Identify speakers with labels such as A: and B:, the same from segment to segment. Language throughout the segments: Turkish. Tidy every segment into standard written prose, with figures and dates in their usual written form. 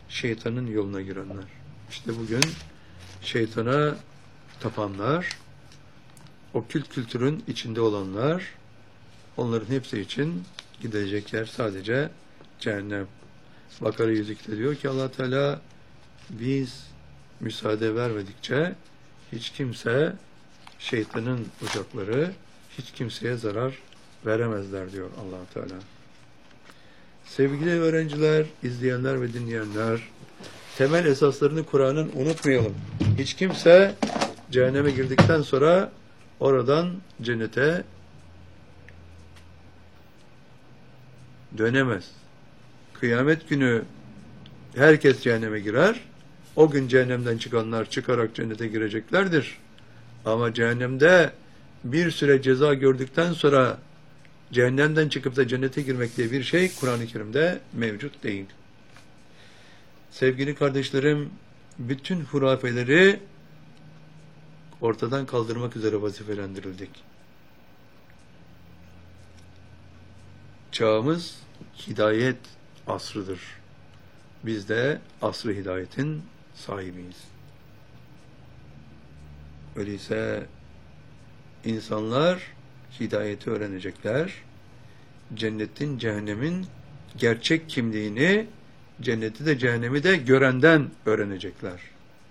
A: şeytanın yoluna girenler. İşte bugün şeytana tapanlar, o kültürün içinde olanlar, onların hepsi için gidecek yer sadece cehennem. Bakara 102'de diyor ki Allah Teala, biz müsaade vermedikçe hiç kimse, şeytanın ocakları hiç kimseye zarar veremezler diyor Allah Teala. Sevgili öğrenciler, izleyenler ve dinleyenler, temel esaslarını Kur'an'ın unutmayalım. Hiç kimse cehenneme girdikten sonra oradan cennete dönemez. Kıyamet günü herkes cehenneme girer. O gün cehennemden çıkanlar çıkarak cennete gireceklerdir. Ama cehennemde bir süre ceza gördükten sonra cehennemden çıkıp da cennete girmek diye bir şey Kur'an-ı Kerim'de mevcut değil. Sevgili kardeşlerim, bütün hurafeleri ortadan kaldırmak üzere vazifelendirildik. Çağımız hidayet asrıdır. Biz de asr-ı hidayetin sahibiyiz. Öyleyse insanlar hidayeti öğrenecekler. Cennetin, cehennemin gerçek kimliğini, cenneti de cehennemi de görenden öğrenecekler.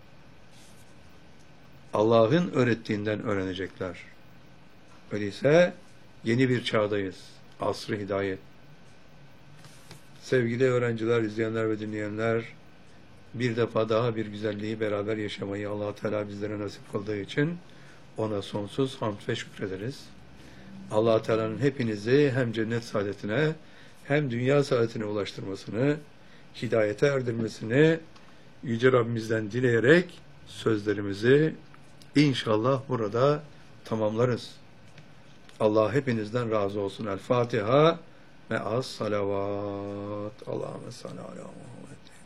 A: Allah'ın öğrettiğinden öğrenecekler. Öyleyse yeni bir çağdayız. Asr-ı hidayet. Sevgili öğrenciler, izleyenler ve dinleyenler, bir defa daha bir güzelliği beraber yaşamayı Allah Teala bizlere nasip kıldığı için ona sonsuz hamd ve şükrederiz. Allah Teala'nın hepinizi hem cennet saadetine hem dünya saadetine ulaştırmasını, hidayete erdirmesini Yüce Rabbimizden dileyerek sözlerimizi inşallah burada tamamlarız. Allah hepinizden razı olsun. El Fatiha ve as salavat. Allahümme salli ala Muhammed.